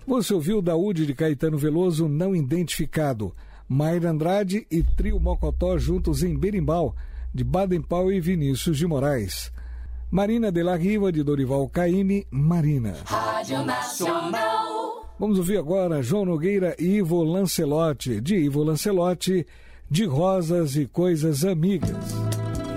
Você ouviu Daúde de Caetano Veloso, Não Identificado. Mayra Andrade e Trio Mocotó juntos em Berimbau, de Baden Powell e Vinícius de Moraes. Marina de la Riva, de Dorival Caymmi, Marina. Rádio Nacional. Vamos ouvir agora João Nogueira e Ivo Lancelotti, de Ivo Lancelotti, De Rosas e Coisas Amigas.